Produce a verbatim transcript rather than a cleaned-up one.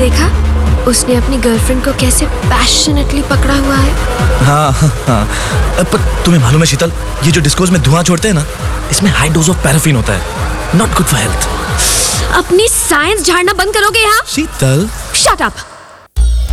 देखा उसने अपनी गर्लफ्रेंड को कैसे पैशनेटली पकड़ा हुआ है। हाँ हाँ हाँ, पर तुम्हें मालूम है शीतल, ये जो डिस्कोज में धुआं छोड़ते हैं ना, इसमें हाई डोज ऑफ पैराफिन होता है, नॉट गुड फॉर हेल्थ। अपनी साइंस झाड़ना बंद करोगे यहाँ? शीतल शट अप।